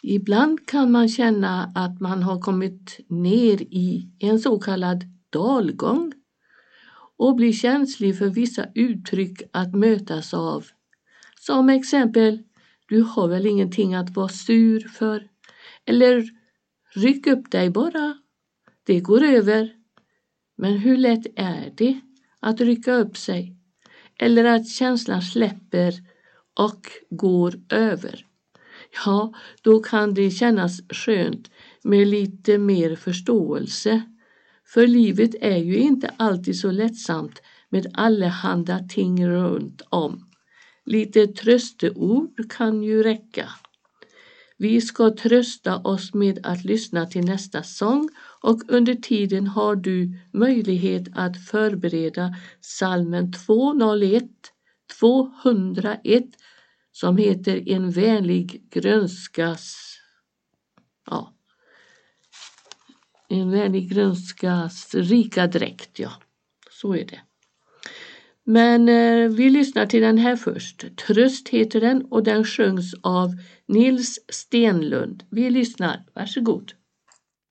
Ibland kan man känna att man har kommit ner i en så kallad dalgång och blir känslig för vissa uttryck att mötas av. Som exempel, du har väl ingenting att vara sur för? Eller ryck upp dig bara, det går över. Men hur lätt är det att rycka upp sig? Eller att känslan släpper och går över? Ja, då kan det kännas skönt med lite mer förståelse. För livet är ju inte alltid så lättsamt med allehanda ting runt om. Lite trösteord kan ju räcka. Vi ska trösta oss med att lyssna till nästa sång och under tiden har du möjlighet att förbereda psalmen 201 som heter En vänlig grönskas rika dräkt. Ja, så är det. Men vi lyssnar till den här först. Tröst heter den och den sjöngs av Nils Stenlund. Vi lyssnar, varsågod.